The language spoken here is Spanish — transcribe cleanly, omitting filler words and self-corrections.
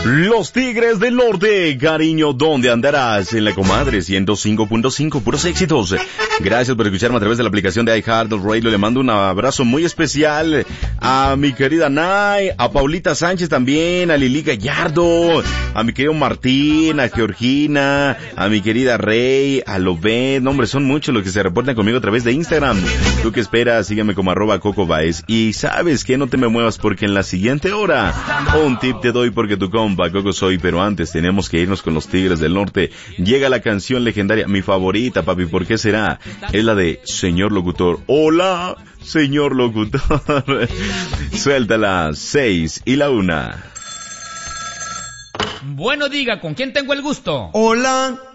Los Tigres del Norte, cariño, ¿dónde andarás? En la comadre 105.5, puros éxitos. Gracias por escucharme a través de la aplicación de iHeartRadio. Le mando un abrazo muy especial a mi querida Nay, a Paulita Sánchez también, a Lili Gallardo, a mi querido Martín, a Georgina, a mi querida Rey, a Lobet. No, hombre, son muchos los que se reportan conmigo a través de Instagram. ¿Tú qué esperas? Sígueme como @CocoBaez. Y sabes que no te me muevas porque en la siguiente hora un tip te doy porque tu compa Coco soy, pero antes tenemos que irnos con los Tigres del Norte. Llega la canción legendaria, mi favorita, papi, ¿por qué será? Es la de Señor Locutor. Hola, señor locutor. Suéltala, 6 y la 1. Bueno, diga, ¿con quién tengo el gusto? Hola,